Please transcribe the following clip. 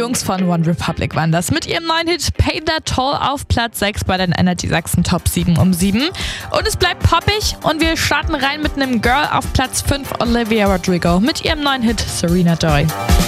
Jungs von One Republic waren das mit ihrem neuen Hit Pay That Toll auf Platz 6 bei den Energy Sachsen Top 7 um 7. Und es bleibt poppig und wir starten rein mit einem Girl auf Platz 5, Olivia Rodrigo, mit ihrem neuen Hit Serena Joy.